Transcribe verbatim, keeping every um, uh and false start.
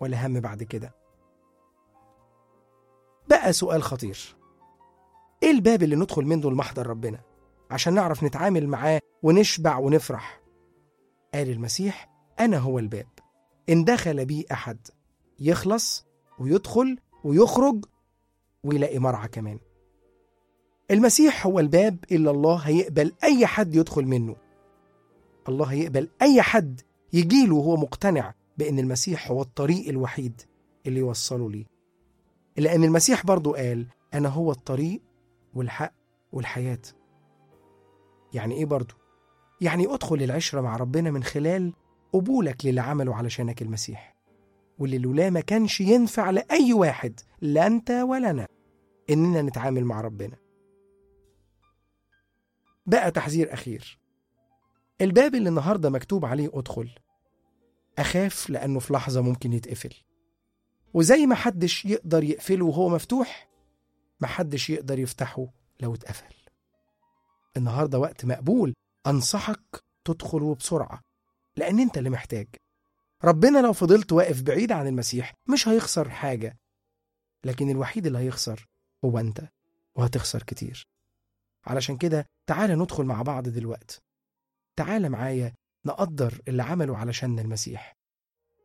ولا هم بعد كده. بقى سؤال خطير، ايه الباب اللي ندخل منه لمحضر ربنا عشان نعرف نتعامل معاه ونشبع ونفرح؟ قال المسيح: أنا هو الباب، إن دخل بي أحد يخلص ويدخل ويخرج ويلاقي مرعى كمان. المسيح هو الباب اللي الله هيقبل أي حد يدخل منه. الله هيقبل أي حد يجيله وهو مقتنع بأن المسيح هو الطريق الوحيد اللي يوصله ليه، لأن المسيح برضو قال: أنا هو الطريق والحق والحياة. يعني إيه برضو؟ يعني أدخل العشرة مع ربنا من خلال قبولك للي عمله علشانك المسيح، واللي لولا ما كانش ينفع لأي واحد، لا أنت ولا أنا، إننا نتعامل مع ربنا. بقى تحذير أخير، الباب اللي النهاردة مكتوب عليه أدخل، أخاف لأنه في لحظة ممكن يتقفل، وزي ما حدش يقدر يقفله وهو مفتوح، ما حدش يقدر يفتحه لو اتقفل. النهاردة وقت مقبول أنصحك تدخل وبسرعة، لأن أنت اللي محتاج. ربنا لو فضلت واقف بعيد عن المسيح مش هيخسر حاجة، لكن الوحيد اللي هيخسر هو أنت، وهتخسر كتير. علشان كده تعالى ندخل مع بعض دلوقتي، تعالى معايا نقدر اللي عمله علشان المسيح،